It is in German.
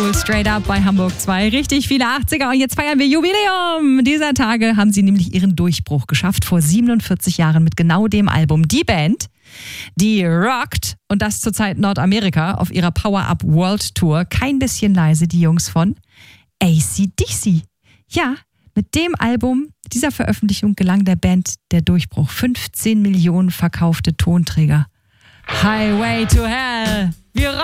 Oldschool Straight Up bei Hamburg 2. Richtig viele 80er und jetzt feiern wir Jubiläum. Dieser Tage haben sie nämlich ihren Durchbruch geschafft, vor 47 Jahren mit genau dem Album. Die Band, die rockt und das zurzeit Nordamerika auf ihrer Power-Up World Tour. Kein bisschen leise, die Jungs von AC/DC. Ja, mit dem Album, dieser Veröffentlichung gelang der Band der Durchbruch. 15 Millionen verkaufte Tonträger. Highway to Hell. Wir